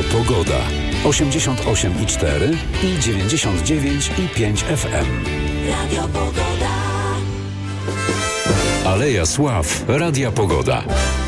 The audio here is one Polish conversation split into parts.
Pogoda. 88,4 i 99,5 FM. Radio Pogoda. Aleja Sław. Radia Pogoda.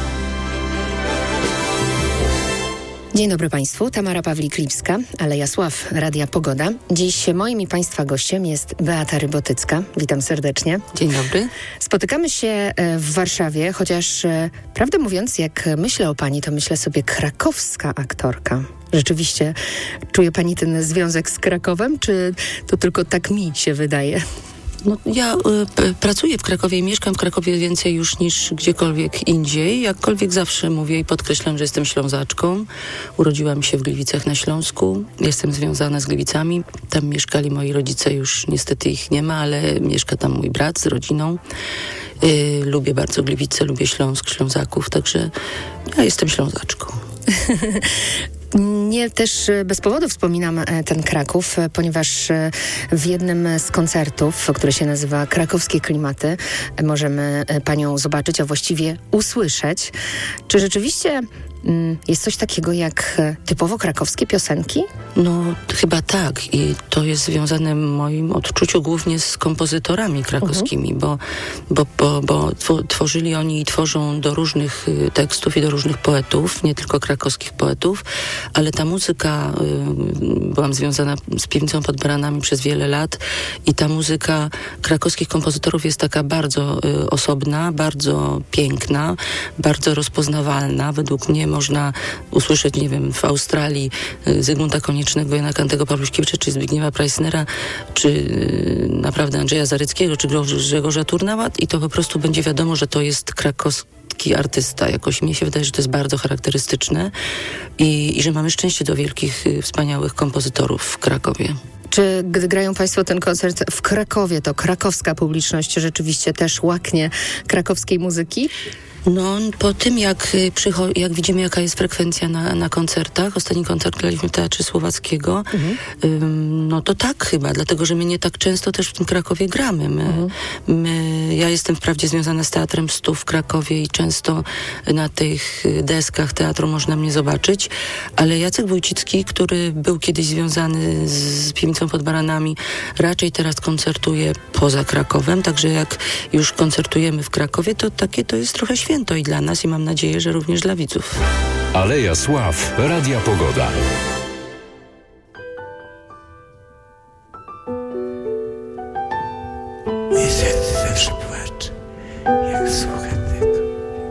Dzień dobry Państwu, Tamara Pawlik-Lipska, Aleja Sław, Radia Pogoda. Dziś moim i Państwa gościem jest Beata Rybotycka. Witam serdecznie. Dzień dobry. Spotykamy się w Warszawie, chociaż prawdę mówiąc, jak myślę o Pani, to myślę sobie krakowska aktorka. Rzeczywiście czuje Pani ten związek z Krakowem, czy to tylko tak mi się wydaje? No, ja pracuję w Krakowie i mieszkam w Krakowie więcej już niż gdziekolwiek indziej. Jakkolwiek zawsze mówię i podkreślam, że jestem Ślązaczką. Urodziłam się w Gliwicach na Śląsku. Jestem związana z Gliwicami. Tam mieszkali moi rodzice, już niestety ich nie ma, ale mieszka tam mój brat z rodziną. Lubię bardzo Gliwice, lubię Śląsk, Ślązaków, także ja jestem Ślązaczką. Nie też bez powodu wspominam ten Kraków, ponieważ w jednym z koncertów, który się nazywa Krakowskie Klimaty, możemy Panią zobaczyć, a właściwie usłyszeć. Czy rzeczywiście jest coś takiego jak typowo krakowskie piosenki? No, chyba tak. I to jest związane w moim odczuciu głównie z kompozytorami krakowskimi, bo tworzyli oni i tworzą do różnych tekstów i do różnych poetów, nie tylko krakowskich poetów, ale ta muzyka, byłam związana z Piwnicą pod Baranami przez wiele lat i ta muzyka krakowskich kompozytorów jest taka bardzo osobna, bardzo piękna, bardzo rozpoznawalna. Według mnie można usłyszeć, nie wiem, w Australii Zygmunta Koniecznego, Jana Kantego Pawluśkiewicza, czy Zbigniewa Preissnera, czy naprawdę Andrzeja Zaryckiego, czy Grzegorza Turnała i to po prostu będzie wiadomo, że to jest krakowski artysta. Jakoś mi się wydaje, że to jest bardzo charakterystyczne i że mamy szczęście do wielkich, wspaniałych kompozytorów w Krakowie. Czy gdy grają Państwo ten koncert w Krakowie, to krakowska publiczność rzeczywiście też łaknie krakowskiej muzyki? No, po tym jak widzimy, jaka jest frekwencja na koncertach, ostatni koncert graliśmy w Teatrze Słowackiego, no to tak chyba, dlatego, że my nie tak często też w tym Krakowie gramy. Ja jestem wprawdzie związana z Teatrem Stu w Krakowie i często na tych deskach teatru można mnie zobaczyć, ale Jacek Wójcicki, który był kiedyś związany z Piwnicą pod Baranami, raczej teraz koncertuje poza Krakowem, także jak już koncertujemy w Krakowie, to takie to jest trochę święto i dla nas i mam nadzieję, że również dla widzów. Aleja Sław. Radia Pogoda.